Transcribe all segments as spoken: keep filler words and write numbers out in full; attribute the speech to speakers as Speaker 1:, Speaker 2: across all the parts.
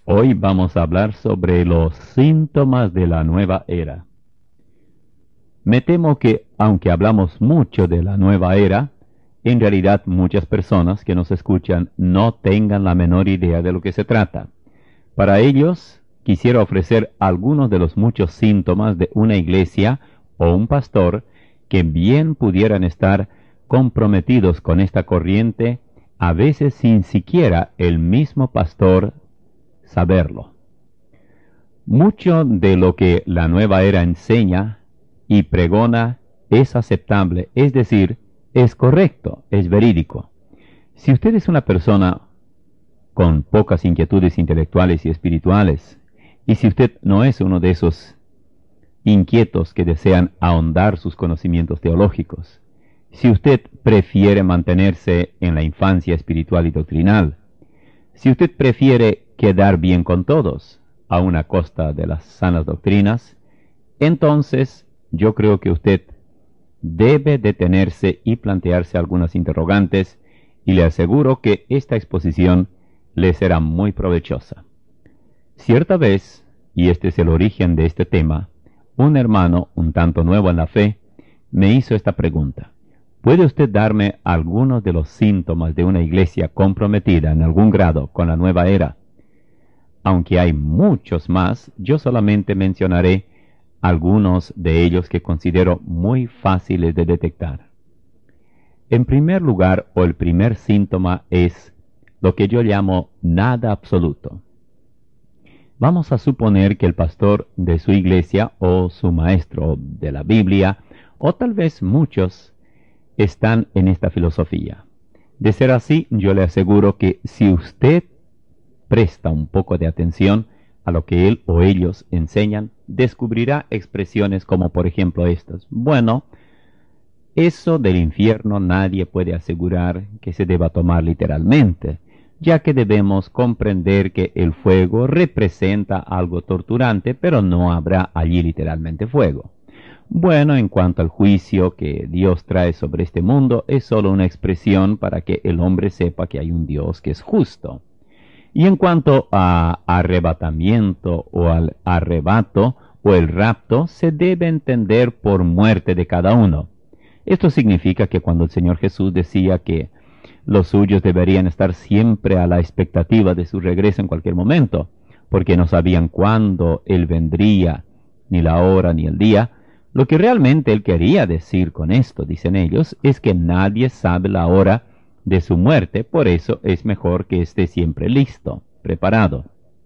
Speaker 1: Hoy vamos a hablar sobre los síntomas de la nueva era. Me temo que, aunque hablamos mucho de la nueva era, en realidad muchas personas que nos escuchan no tengan la menor idea de lo que se trata. Para ellos, quisiera ofrecer algunos de los muchos síntomas de una iglesia o un pastor que bien pudieran estar comprometidos con esta corriente, a veces sin siquiera el mismo pastor saberlo. Mucho de lo que la nueva era enseña y pregona es aceptable, es decir, es correcto, es verídico. Si usted es una persona con pocas inquietudes intelectuales y espirituales, y si usted no es uno de esos inquietos que desean ahondar sus conocimientos teológicos, si usted prefiere mantenerse en la infancia espiritual y doctrinal, si usted prefiere quedar bien con todos, a una costa de las sanas doctrinas, entonces yo creo que usted debe detenerse y plantearse algunas interrogantes, y le aseguro que esta exposición le será muy provechosa. Cierta vez, y este es el origen de este tema, un hermano, un tanto nuevo en la fe, me hizo esta pregunta: ¿puede usted darme algunos de los síntomas de una iglesia comprometida en algún grado con la nueva era? Aunque hay muchos más, yo solamente mencionaré algunos de ellos que considero muy fáciles de detectar. En primer lugar, o el primer síntoma, es lo que yo llamo nada absoluto. Vamos a suponer que el pastor de su iglesia o su maestro de la Biblia, o tal vez muchos, están en esta filosofía. De ser así, yo le aseguro que si usted presta un poco de atención a lo que él o ellos enseñan, descubrirá expresiones como por ejemplo estas: bueno, eso del infierno nadie puede asegurar que se deba tomar literalmente, ya que debemos comprender que el fuego representa algo torturante, pero no habrá allí literalmente fuego. Bueno, en cuanto al juicio que Dios trae sobre este mundo, es solo una expresión para que el hombre sepa que hay un Dios que es justo. Y en cuanto a arrebatamiento o al arrebato o el rapto, se debe entender por muerte de cada uno. Esto significa que cuando el Señor Jesús decía que los suyos deberían estar siempre a la expectativa de su regreso en cualquier momento, porque no sabían cuándo Él vendría, ni la hora ni el día, lo que realmente Él quería decir con esto, dicen ellos, es que nadie sabe la hora de su muerte, por eso es mejor que esté siempre listo, preparado.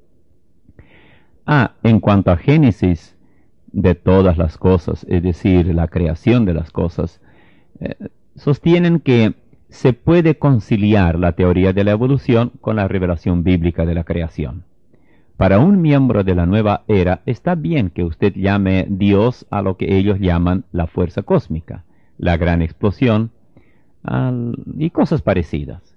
Speaker 1: Ah, en cuanto a Génesis de todas las cosas, es decir, la creación de las cosas, eh, sostienen que se puede conciliar la teoría de la evolución con la revelación bíblica de la creación. Para un miembro de la nueva era, está bien que usted llame Dios a lo que ellos llaman la fuerza cósmica, la gran explosión, al, y cosas parecidas.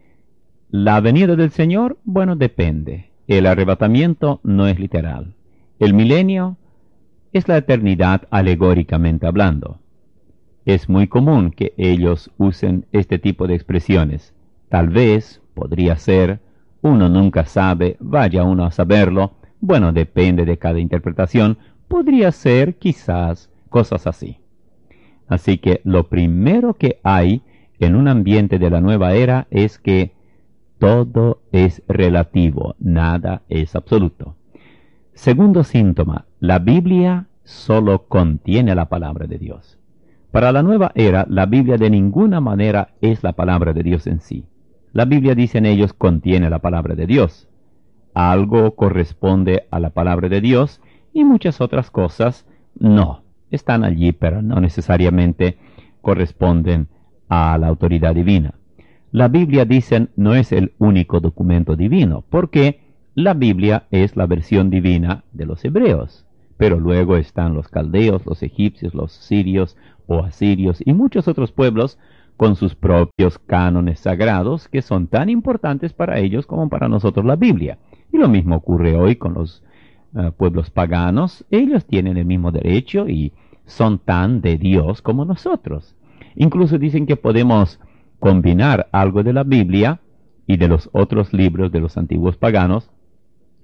Speaker 1: La venida del Señor, bueno, depende. El arrebatamiento no es literal. El milenio es la eternidad alegóricamente hablando. Es muy común que ellos usen este tipo de expresiones. Tal vez, podría ser, uno nunca sabe, vaya uno a saberlo, bueno, depende de cada interpretación, podría ser, quizás, cosas así. Así que lo primero que hay en un ambiente de la nueva era es que todo es relativo, nada es absoluto. Segundo síntoma, la Biblia solo contiene la palabra de Dios. Para la nueva era, la Biblia de ninguna manera es la palabra de Dios en sí. La Biblia, dicen ellos, contiene la palabra de Dios. Algo corresponde a la palabra de Dios y muchas otras cosas no. Están allí, pero no necesariamente corresponden a la autoridad divina. La Biblia, dicen, no es el único documento divino, porque la Biblia es la versión divina de los hebreos. Pero luego están los caldeos, los egipcios, los sirios o asirios y muchos otros pueblos con sus propios cánones sagrados que son tan importantes para ellos como para nosotros la Biblia. Y lo mismo ocurre hoy con los uh, pueblos paganos. Ellos tienen el mismo derecho y son tan de Dios como nosotros. Incluso dicen que podemos combinar algo de la Biblia y de los otros libros de los antiguos paganos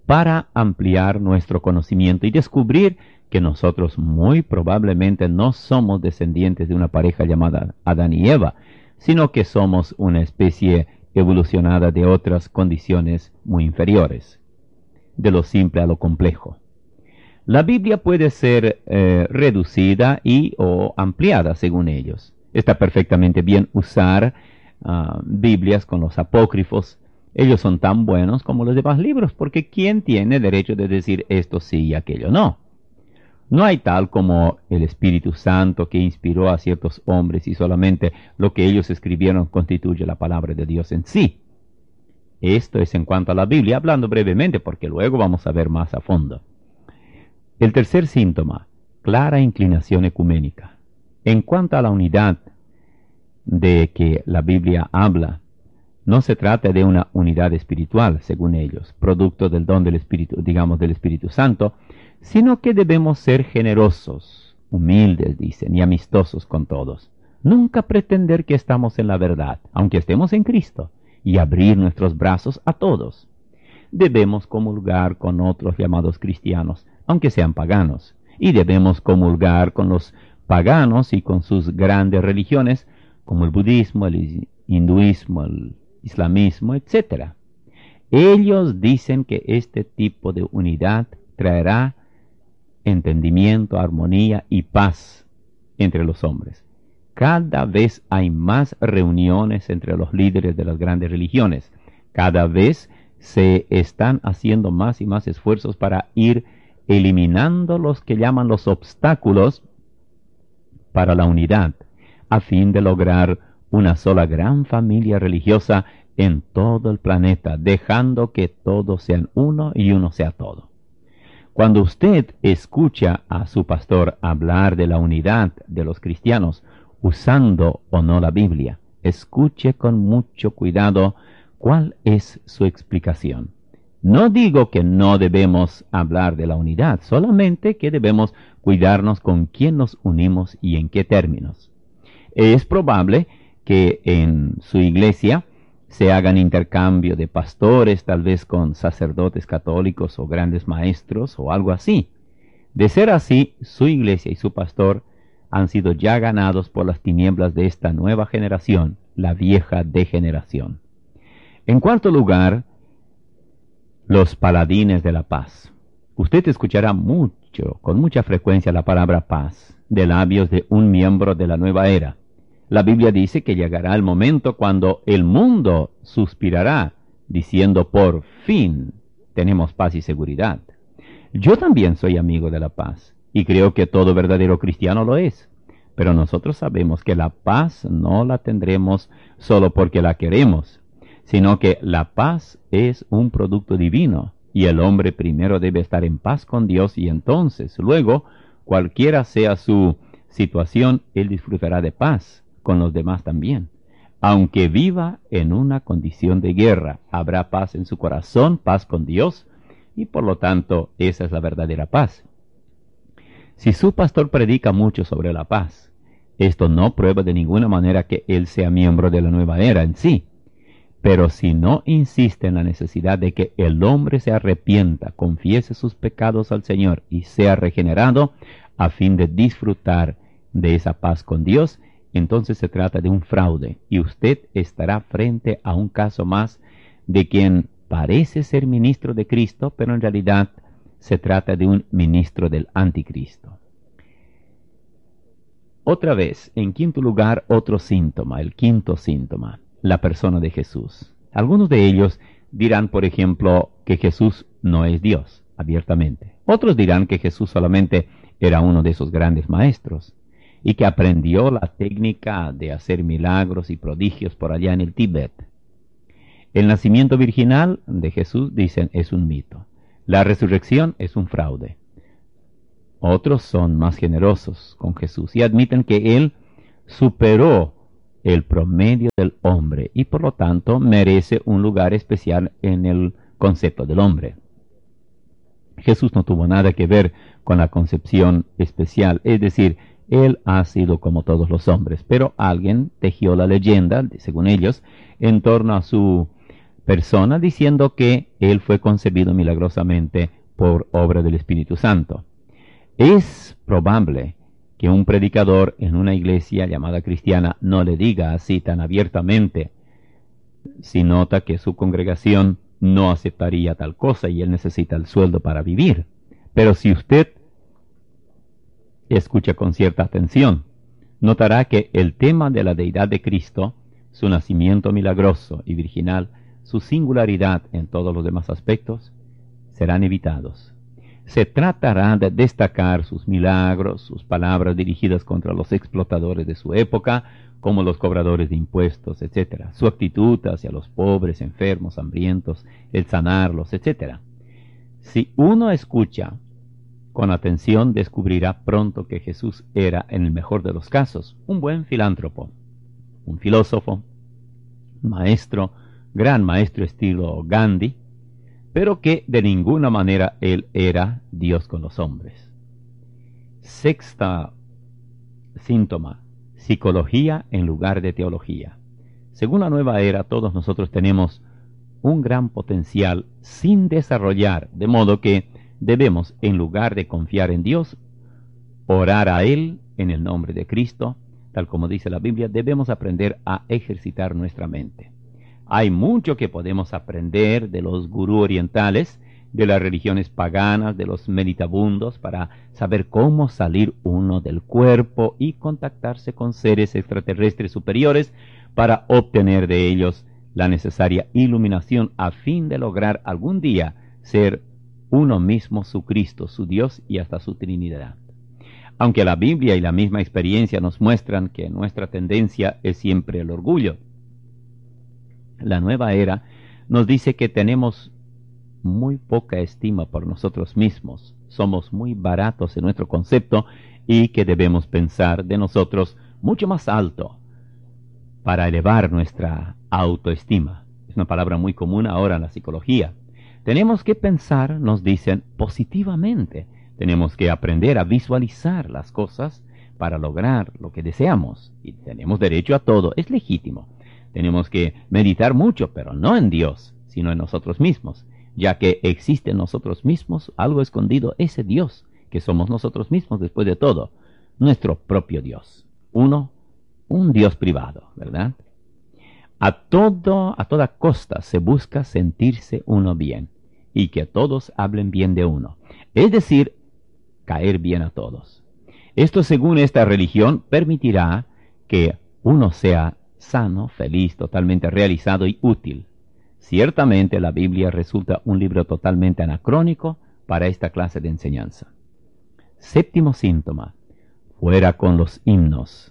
Speaker 1: para ampliar nuestro conocimiento y descubrir que nosotros muy probablemente no somos descendientes de una pareja llamada Adán y Eva, sino que somos una especie evolucionada de otras condiciones muy inferiores, de lo simple a lo complejo. La Biblia puede ser eh, reducida y o ampliada según ellos. Está perfectamente bien usar uh, Biblias con los apócrifos. Ellos son tan buenos como los demás libros, porque ¿quién tiene derecho de decir esto sí y aquello no? No hay tal como el Espíritu Santo que inspiró a ciertos hombres y solamente lo que ellos escribieron constituye la palabra de Dios en sí. Esto es en cuanto a la Biblia, hablando brevemente porque luego vamos a ver más a fondo. El tercer síntoma, clara inclinación ecuménica. En cuanto a la unidad de que la Biblia habla, no se trata de una unidad espiritual, según ellos, producto del don del Espíritu, digamos del Espíritu Santo, sino que debemos ser generosos, humildes, dicen, y amistosos con todos. Nunca pretender que estamos en la verdad, aunque estemos en Cristo, y abrir nuestros brazos a todos. Debemos comulgar con otros llamados cristianos, aunque sean paganos, y debemos comulgar con los paganos y con sus grandes religiones, como el budismo, el hinduismo, el islamismo, etcétera. Ellos dicen que este tipo de unidad traerá entendimiento, armonía y paz entre los hombres. Cada vez hay más reuniones entre los líderes de las grandes religiones. Cada vez se están haciendo más y más esfuerzos para ir eliminando los que llaman los obstáculos para la unidad, a fin de lograr una sola gran familia religiosa en todo el planeta, dejando que todos sean uno y uno sea todo. Cuando usted escucha a su pastor hablar de la unidad de los cristianos, usando o no la Biblia, escuche con mucho cuidado cuál es su explicación. No digo que no debemos hablar de la unidad, solamente que debemos cuidarnos con quién nos unimos y en qué términos. Es probable que en su iglesia se hagan intercambio de pastores, tal vez con sacerdotes católicos o grandes maestros o algo así. De ser así, su iglesia y su pastor han sido ya ganados por las tinieblas de esta nueva generación, la vieja degeneración. En cuarto lugar, los paladines de la paz. Usted escuchará mucho, con mucha frecuencia, la palabra paz de labios de un miembro de la nueva era. La Biblia dice que llegará el momento cuando el mundo suspirará, diciendo por fin tenemos paz y seguridad. Yo también soy amigo de la paz, y creo que todo verdadero cristiano lo es. Pero nosotros sabemos que la paz no la tendremos solo porque la queremos, sino que la paz es un producto divino, y el hombre primero debe estar en paz con Dios, y entonces, luego, cualquiera sea su situación, él disfrutará de paz con los demás también. Aunque viva en una condición de guerra, habrá paz en su corazón, paz con Dios, y por lo tanto, esa es la verdadera paz. Si su pastor predica mucho sobre la paz, esto no prueba de ninguna manera que él sea miembro de la nueva era en sí. Pero si no insiste en la necesidad de que el hombre se arrepienta, confiese sus pecados al Señor y sea regenerado a fin de disfrutar de esa paz con Dios, entonces se trata de un fraude y usted estará frente a un caso más de quien parece ser ministro de Cristo, pero en realidad se trata de un ministro del anticristo. Otra vez, en quinto lugar, otro síntoma, el quinto síntoma, la persona de Jesús. Algunos de ellos dirán, por ejemplo, que Jesús no es Dios, abiertamente. Otros dirán que Jesús solamente era uno de esos grandes maestros y que aprendió la técnica de hacer milagros y prodigios por allá en el Tíbet. El nacimiento virginal de Jesús, dicen, es un mito. La resurrección es un fraude. Otros son más generosos con Jesús y admiten que Él superó el promedio del hombre y por lo tanto merece un lugar especial en el concepto del hombre. Jesús no tuvo nada que ver con la concepción especial, es decir, Él ha sido como todos los hombres, pero alguien tejió la leyenda, según ellos, en torno a su persona diciendo que él fue concebido milagrosamente por obra del Espíritu Santo. Es probable que un predicador en una iglesia llamada cristiana no le diga así tan abiertamente, si nota que su congregación no aceptaría tal cosa y él necesita el sueldo para vivir. Pero si usted escucha con cierta atención, notará que el tema de la deidad de Cristo, su nacimiento milagroso y virginal, su singularidad en todos los demás aspectos, serán evitados. Se tratará de destacar sus milagros, sus palabras dirigidas contra los explotadores de su época, como los cobradores de impuestos, etcétera, su actitud hacia los pobres, enfermos, hambrientos, el sanarlos, etcétera. Si uno escucha con atención, descubrirá pronto que Jesús era, en el mejor de los casos, un buen filántropo, un filósofo, maestro, gran maestro estilo Gandhi, pero que de ninguna manera él era Dios con los hombres. Sexta síntoma: psicología en lugar de teología. Según la nueva era, todos nosotros tenemos un gran potencial sin desarrollar, de modo que debemos, en lugar de confiar en Dios, orar a Él en el nombre de Cristo. Tal como dice la Biblia, debemos aprender a ejercitar nuestra mente. Hay mucho que podemos aprender de los gurú orientales, de las religiones paganas, de los meditabundos, para saber cómo salir uno del cuerpo y contactarse con seres extraterrestres superiores para obtener de ellos la necesaria iluminación a fin de lograr algún día ser uno mismo su Cristo, su Dios y hasta su Trinidad. Aunque la Biblia y la misma experiencia nos muestran que nuestra tendencia es siempre el orgullo, la nueva era nos dice que tenemos muy poca estima por nosotros mismos, somos muy baratos en nuestro concepto y que debemos pensar de nosotros mucho más alto para elevar nuestra autoestima. Es una palabra muy común ahora en la psicología. Tenemos que pensar, nos dicen, positivamente. Tenemos que aprender a visualizar las cosas para lograr lo que deseamos. Y tenemos derecho a todo, es legítimo. Tenemos que meditar mucho, pero no en Dios, sino en nosotros mismos, ya que existe en nosotros mismos algo escondido, ese Dios, que somos nosotros mismos después de todo, nuestro propio Dios. Uno, un Dios privado, ¿verdad? A todo, a toda costa se busca sentirse uno bien, y que todos hablen bien de uno, es decir, caer bien a todos. Esto, según esta religión, permitirá que uno sea sano, feliz, totalmente realizado y útil. Ciertamente la Biblia resulta un libro totalmente anacrónico para esta clase de enseñanza. Séptimo síntoma: fuera con los himnos.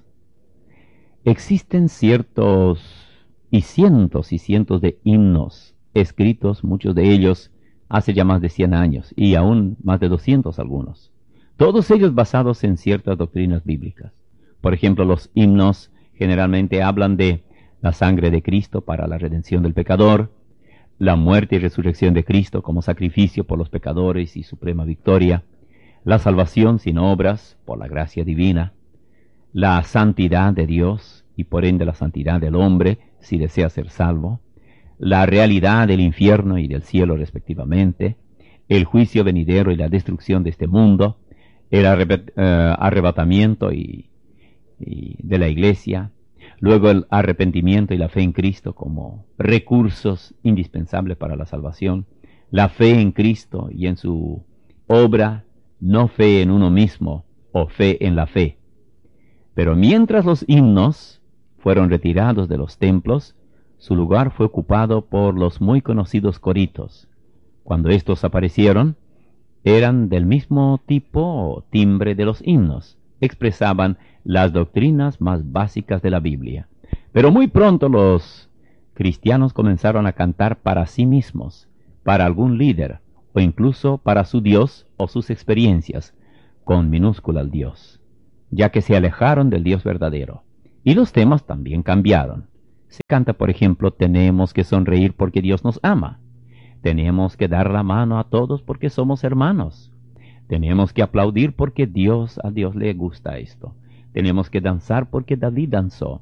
Speaker 1: Existen ciertos y cientos y cientos de himnos escritos, muchos de ellos hace ya más de cien años, y aún más de doscientos algunos. Todos ellos basados en ciertas doctrinas bíblicas. Por ejemplo, los himnos generalmente hablan de la sangre de Cristo para la redención del pecador, la muerte y resurrección de Cristo como sacrificio por los pecadores y suprema victoria, la salvación sin obras por la gracia divina, la santidad de Dios y por ende la santidad del hombre si desea ser salvo, la realidad del infierno y del cielo respectivamente, el juicio venidero y la destrucción de este mundo, el arrebat uh, arrebatamiento y, y de la iglesia, luego el arrepentimiento y la fe en Cristo como recursos indispensables para la salvación, la fe en Cristo y en su obra, no fe en uno mismo o fe en la fe. Pero mientras los himnos fueron retirados de los templos, su lugar fue ocupado por los muy conocidos coritos. Cuando estos aparecieron, eran del mismo tipo o timbre de los himnos, expresaban las doctrinas más básicas de la Biblia. Pero muy pronto los cristianos comenzaron a cantar para sí mismos, para algún líder, o incluso para su Dios o sus experiencias, con minúscula al Dios, ya que se alejaron del Dios verdadero. Y los temas también cambiaron. Se canta, por ejemplo, tenemos que sonreír porque Dios nos ama. Tenemos que dar la mano a todos porque somos hermanos. Tenemos que aplaudir porque Dios, a Dios le gusta esto. Tenemos que danzar porque David danzó.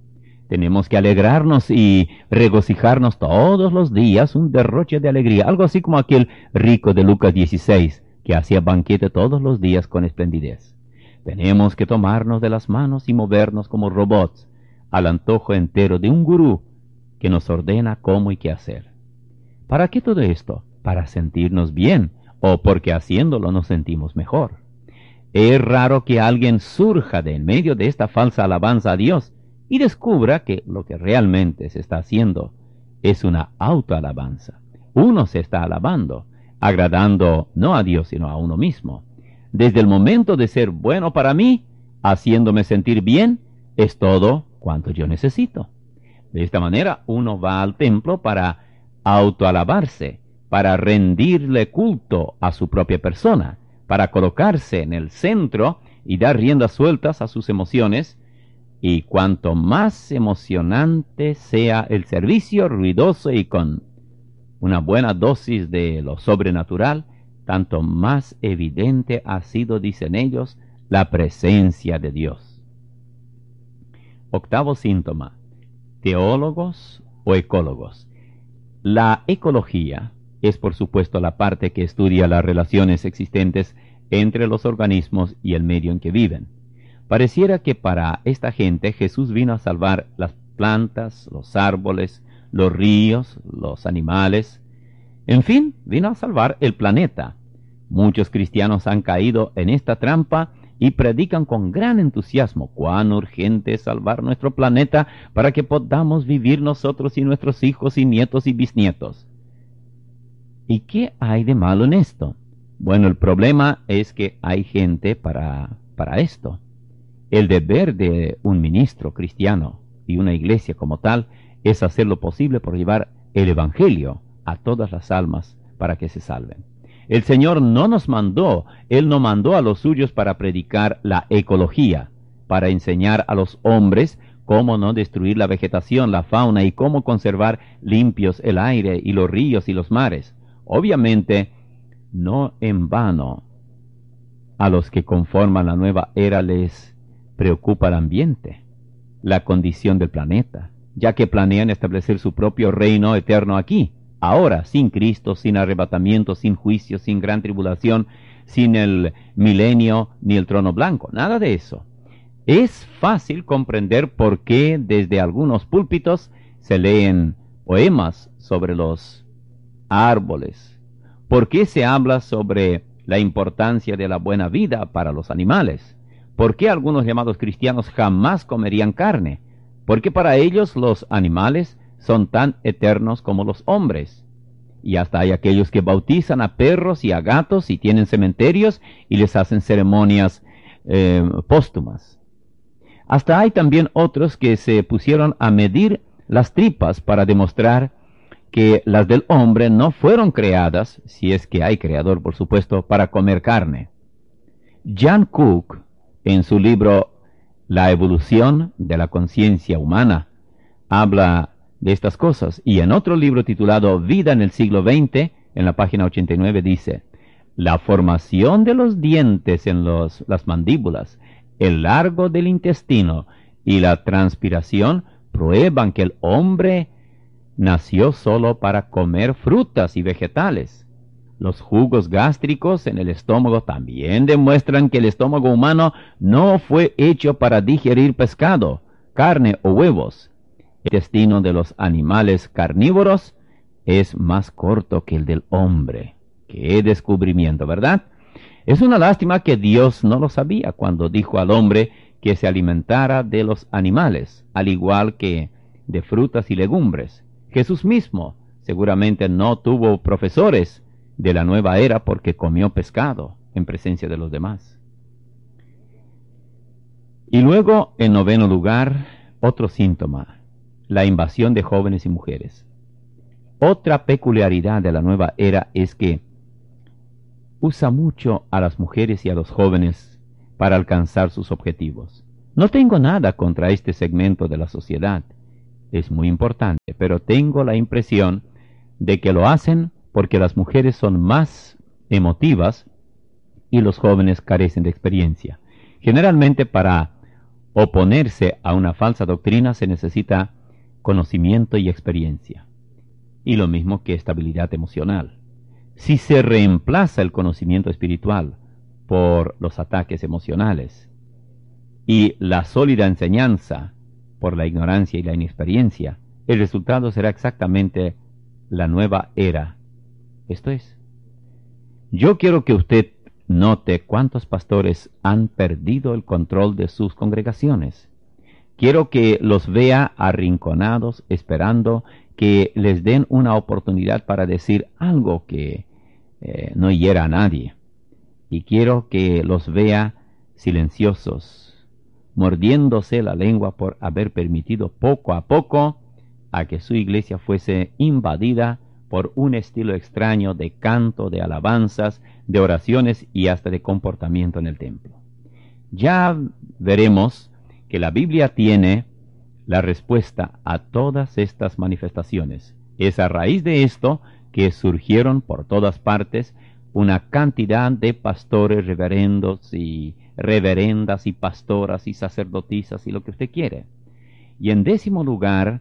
Speaker 1: Tenemos que alegrarnos y regocijarnos todos los días, un derroche de alegría, algo así como aquel rico de Lucas dieciséis, que hacía banquete todos los días con esplendidez. Tenemos que tomarnos de las manos y movernos como robots, al antojo entero de un gurú que nos ordena cómo y qué hacer. ¿Para qué todo esto? Para sentirnos bien, o porque haciéndolo nos sentimos mejor. Es raro que alguien surja de en medio de esta falsa alabanza a Dios y descubra que lo que realmente se está haciendo es una autoalabanza. Uno se está alabando, agradando no a Dios sino a uno mismo. Desde el momento de ser bueno para mí, haciéndome sentir bien, es todo cuanto yo necesito. De esta manera uno va al templo para autoalabarse, para rendirle culto a su propia persona, para colocarse en el centro y dar riendas sueltas a sus emociones, y cuanto más emocionante sea el servicio, ruidoso y con una buena dosis de lo sobrenatural, tanto más evidente ha sido, dicen ellos, la presencia de Dios. Octavo síntoma: teólogos o ecólogos. La ecología es, por supuesto, la parte que estudia las relaciones existentes entre los organismos y el medio en que viven. Pareciera que para esta gente Jesús vino a salvar las plantas, los árboles, los ríos, los animales. En fin, vino a salvar el planeta. Muchos cristianos han caído en esta trampa y predican con gran entusiasmo cuán urgente es salvar nuestro planeta para que podamos vivir nosotros y nuestros hijos y nietos y bisnietos. ¿Y qué hay de malo en esto? Bueno, el problema es que hay gente para, para esto. El deber de un ministro cristiano y una iglesia como tal es hacer lo posible por llevar el evangelio a todas las almas para que se salven. El Señor no nos mandó, Él no mandó a los suyos para predicar la ecología, para enseñar a los hombres cómo no destruir la vegetación, la fauna y cómo conservar limpios el aire y los ríos y los mares. Obviamente, no en vano a los que conforman la nueva era les preocupa el ambiente, la condición del planeta, ya que planean establecer su propio reino eterno aquí, ahora, sin Cristo, sin arrebatamiento, sin juicio, sin gran tribulación, sin el milenio ni el trono blanco, nada de eso. Es fácil comprender por qué desde algunos púlpitos se leen poemas sobre los árboles, por qué se habla sobre la importancia de la buena vida para los animales, por qué algunos llamados cristianos jamás comerían carne, porque para ellos los animales son tan eternos como los hombres. Y hasta hay aquellos que bautizan a perros y a gatos y tienen cementerios y les hacen ceremonias eh, póstumas. Hasta hay también otros que se pusieron a medir las tripas para demostrar que las del hombre no fueron creadas, si es que hay creador por supuesto, para comer carne. Jan Cook, en su libro La evolución de la conciencia humana, habla de estas cosas, y en otro libro titulado Vida en el siglo veinte, en la página ochenta y nueve dice: la formación de los dientes en los, las mandíbulas, el largo del intestino y la transpiración prueban que el hombre nació solo para comer frutas y vegetales. Los jugos gástricos en el estómago también demuestran que el estómago humano no fue hecho para digerir pescado, carne o huevos. El intestino de los animales carnívoros es más corto que el del hombre. ¡Qué descubrimiento!, ¿verdad? Es una lástima que Dios no lo sabía cuando dijo al hombre que se alimentara de los animales, al igual que de frutas y legumbres. Jesús mismo seguramente no tuvo profesores de la nueva era porque comió pescado en presencia de los demás. Y luego, en noveno lugar, otro síntoma: la invasión de jóvenes y mujeres. Otra peculiaridad de la nueva era es que usa mucho a las mujeres y a los jóvenes para alcanzar sus objetivos. No tengo nada contra este segmento de la sociedad, es muy importante, pero tengo la impresión de que lo hacen porque las mujeres son más emotivas y los jóvenes carecen de experiencia. Generalmente para oponerse a una falsa doctrina se necesita conocimiento y experiencia, y lo mismo que estabilidad emocional. Si se reemplaza el conocimiento espiritual por los ataques emocionales y la sólida enseñanza por la ignorancia y la inexperiencia, el resultado será exactamente la nueva era. Esto es, yo quiero que usted note cuántos pastores han perdido el control de sus congregaciones. Quiero que los vea arrinconados, esperando que les den una oportunidad para decir algo que eh, no hiera a nadie. Y quiero que los vea silenciosos, mordiéndose la lengua por haber permitido poco a poco a que su iglesia fuese invadida por un estilo extraño de canto, de alabanzas, de oraciones y hasta de comportamiento en el templo. Ya veremos que la Biblia tiene la respuesta a todas estas manifestaciones. Es a raíz de esto que surgieron por todas partes una cantidad de pastores, reverendos y reverendas y pastoras y sacerdotisas y lo que usted quiere. Y en décimo lugar,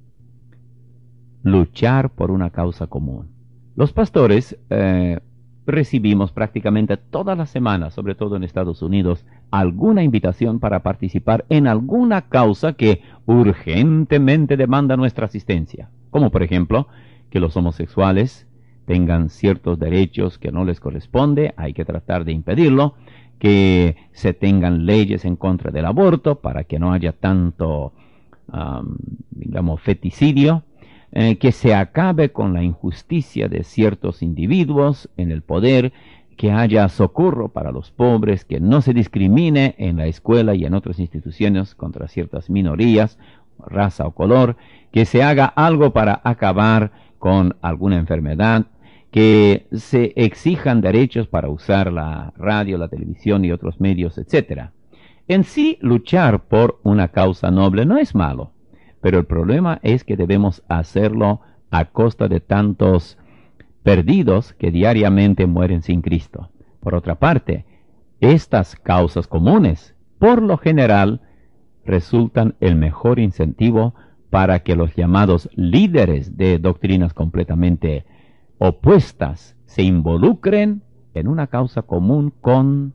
Speaker 1: luchar por una causa común. Los pastores eh, recibimos prácticamente todas las semanas, sobre todo en Estados Unidos, alguna invitación para participar en alguna causa que urgentemente demanda nuestra asistencia, como por ejemplo que los homosexuales tengan ciertos derechos que no les corresponde, hay que tratar de impedirlo, que se tengan leyes en contra del aborto para que no haya tanto, um, digamos, feticidio, eh, que se acabe con la injusticia de ciertos individuos en el poder, que haya socorro para los pobres, que no se discrimine en la escuela y en otras instituciones contra ciertas minorías, raza o color, que se haga algo para acabar con alguna enfermedad, que se exijan derechos para usar la radio, la televisión y otros medios, etcétera. En sí, luchar por una causa noble no es malo, pero el problema es que debemos hacerlo a costa de tantos perdidos que diariamente mueren sin Cristo. Por otra parte, estas causas comunes, por lo general, resultan el mejor incentivo para que los llamados líderes de doctrinas completamente opuestas se involucren en una causa común con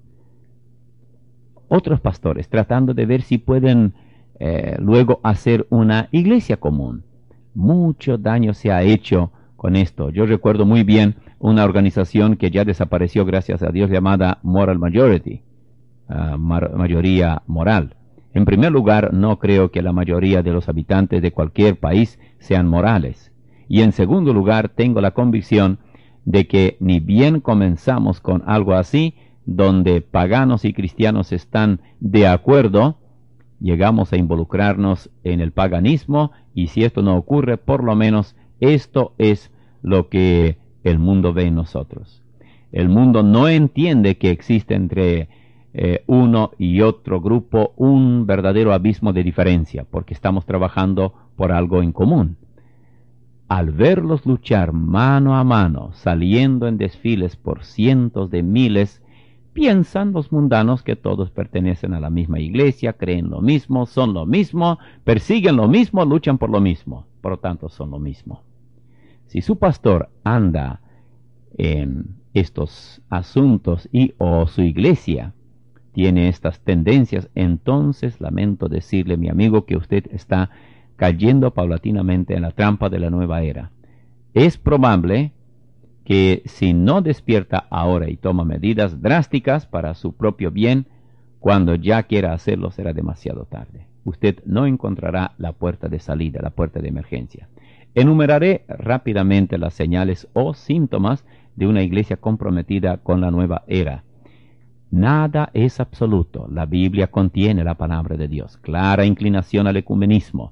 Speaker 1: otros pastores, tratando de ver si pueden eh, luego hacer una iglesia común. Mucho daño se ha hecho con esto. Yo recuerdo muy bien una organización que ya desapareció, gracias a Dios, llamada Moral Majority, uh, mayoría moral. En primer lugar, no creo que la mayoría de los habitantes de cualquier país sean morales. Y en segundo lugar, tengo la convicción de que ni bien comenzamos con algo así, donde paganos y cristianos están de acuerdo, llegamos a involucrarnos en el paganismo, y si esto no ocurre, por lo menos esto es lo que el mundo ve en nosotros. El mundo no entiende que existe entre eh, uno y otro grupo un verdadero abismo de diferencia, porque estamos trabajando por algo en común. Al verlos luchar mano a mano, saliendo en desfiles por cientos de miles, piensan los mundanos que todos pertenecen a la misma iglesia, creen lo mismo, son lo mismo, persiguen lo mismo, luchan por lo mismo, por lo tanto son lo mismo. Si su pastor anda en estos asuntos y o su iglesia tiene estas tendencias, entonces lamento decirle, mi amigo, que usted está cayendo paulatinamente en la trampa de la nueva era. Es probable que si no despierta ahora y toma medidas drásticas para su propio bien, cuando ya quiera hacerlo será demasiado tarde. Usted no encontrará la puerta de salida, la puerta de emergencia. Enumeraré rápidamente las señales o síntomas de una iglesia comprometida con la nueva era. Nada es absoluto. La Biblia contiene la palabra de Dios. Clara inclinación al ecumenismo.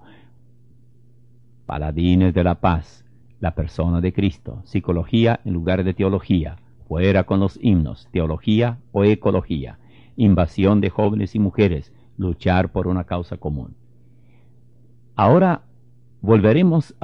Speaker 1: Paladines de la paz. La persona de Cristo. Psicología en lugar de teología. Fuera con los himnos. Teología o ecología. Invasión de jóvenes y mujeres. Luchar por una causa común. Ahora volveremos a